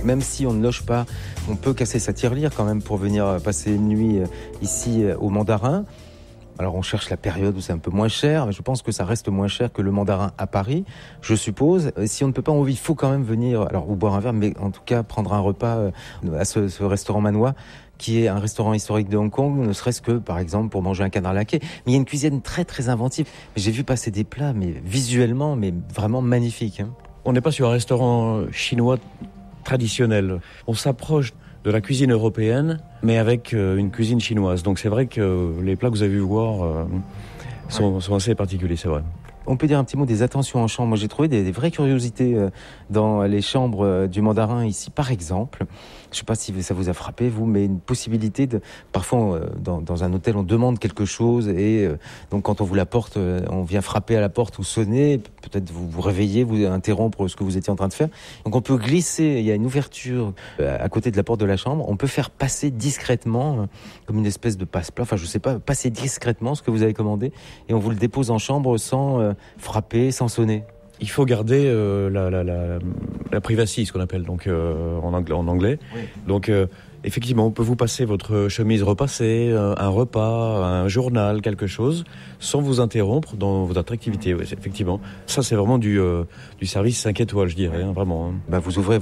Même si on ne loge pas, on peut casser sa tirelire quand même pour venir passer une nuit ici au Mandarin. Alors on cherche la période où c'est un peu moins cher, mais je pense que ça reste moins cher que le Mandarin à Paris, je suppose. Si on ne peut pas en vivre, il faut quand même venir, alors ou boire un verre, mais en tout cas prendre un repas à ce restaurant manois, qui est un restaurant historique de Hong Kong, ne serait-ce que, par exemple, pour manger un canard laqué. Mais il y a une cuisine très très inventive. J'ai vu passer des plats, mais visuellement, mais vraiment magnifiques. On n'est pas sur un restaurant chinois traditionnel. On s'approche de la cuisine européenne, mais avec une cuisine chinoise. Donc c'est vrai que les plats que vous avez vu voir sont assez particuliers, c'est vrai. On peut dire un petit mot des attentions en chambre. Moi, j'ai trouvé des vraies curiosités dans les chambres du Mandarin ici, par exemple. Je ne sais pas si ça vous a frappé, vous, mais une possibilité de... Parfois, dans un hôtel, on demande quelque chose et donc quand on vous l'apporte, on vient frapper à la porte ou sonner, peut-être vous réveiller, vous interrompre ce que vous étiez en train de faire. Donc on peut glisser, il y a une ouverture à côté de la porte de la chambre, on peut faire passer discrètement, comme une espèce de passe-plat, enfin je sais pas, passer discrètement ce que vous avez commandé et on vous le dépose en chambre sans frapper, sans sonner. Il faut garder la privacy, ce qu'on appelle donc en anglais. Oui. Donc effectivement, on peut vous passer votre chemise repassée, un repas, un journal, quelque chose, sans vous interrompre dans votre activité. Oui, effectivement, ça c'est vraiment du service 5 étoiles, je dirais, vraiment. Bah, vous ouvrez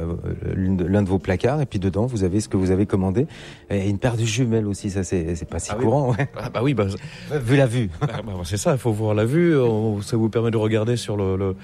l'un de vos placards et puis dedans vous avez ce que vous avez commandé et une paire de jumelles aussi. Ça c'est pas si courant. Oui. Ouais. Ah bah oui, vu la vue. C'est ça, il faut voir la vue. Ça vous permet de regarder sur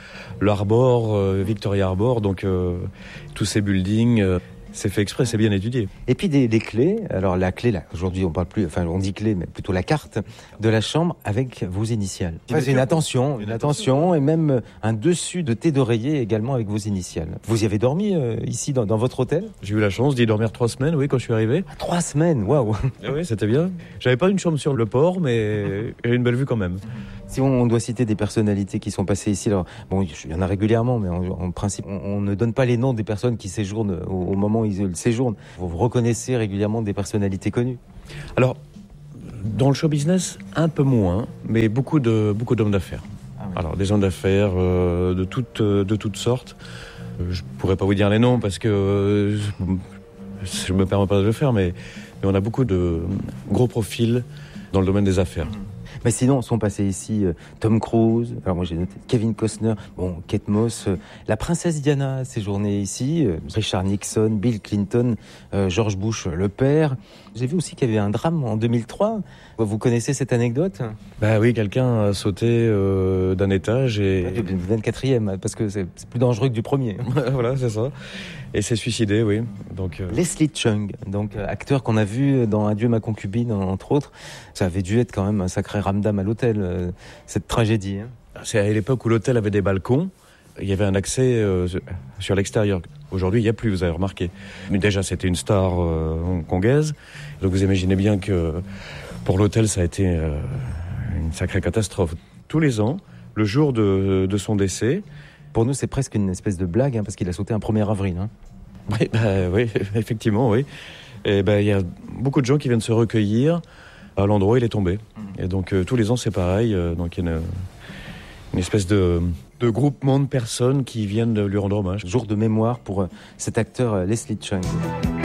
l'Arbor, Victoria Arbor, donc tous ces buildings. C'est fait exprès, c'est bien étudié. Et puis les clés. Alors la clé, là, aujourd'hui on parle plus, enfin on dit clé, mais plutôt la carte de la chambre avec vos initiales. C'est une attention et même un dessus de thé d'oreiller également avec vos initiales. Vous y avez dormi ici dans votre hôtel ? J'ai eu la chance d'y dormir 3 semaines, oui, quand je suis arrivé. 3 semaines, waouh. Oui, c'était bien. J'avais pas une chambre sur le port, mais j'ai une belle vue quand même. Si on doit citer des personnalités qui sont passées ici, alors bon, il y en a régulièrement, mais en principe, on ne donne pas les noms des personnes qui séjournent au moment où ils séjournent. Vous reconnaissez régulièrement des personnalités connues. Alors, dans le show business, un peu moins, mais beaucoup d'hommes d'affaires. Ah oui. Alors, des hommes d'affaires de toutes sortes. Je pourrais pas vous dire les noms parce que je me permets pas de le faire, mais on a beaucoup de gros profils dans le domaine des affaires. Mais sinon, sont passés ici Tom Cruise, alors moi j'ai noté Kevin Costner, Kate Moss, la princesse Diana a séjourné ici, Richard Nixon, Bill Clinton, George Bush le père. J'ai vu aussi qu'il y avait un drame en 2003. Vous connaissez cette anecdote ? Bah oui, quelqu'un a sauté d'un étage et... Du 24e, parce que c'est plus dangereux que du premier. Voilà, c'est ça. Et s'est suicidé, oui. Donc, Leslie Chung, donc acteur qu'on a vu dans Adieu ma concubine, entre autres. Ça avait dû être quand même un sacré ramdam à l'hôtel, cette tragédie. C'est à l'époque où l'hôtel avait des balcons. Il y avait un accès sur l'extérieur. Aujourd'hui, il n'y a plus, vous avez remarqué. Mais déjà, c'était une star hongkongaise. Donc vous imaginez bien que pour l'hôtel, ça a été une sacrée catastrophe. Tous les ans, le jour de son décès... Pour nous, c'est presque une espèce de blague, parce qu'il a sauté un 1er avril. Oui, effectivement, oui. Et il y a beaucoup de gens qui viennent se recueillir à l'endroit où il est tombé. Et donc, tous les ans, c'est pareil. Donc, il y a une espèce de groupement de personnes qui viennent lui rendre hommage. Jour de mémoire pour cet acteur Leslie Chung.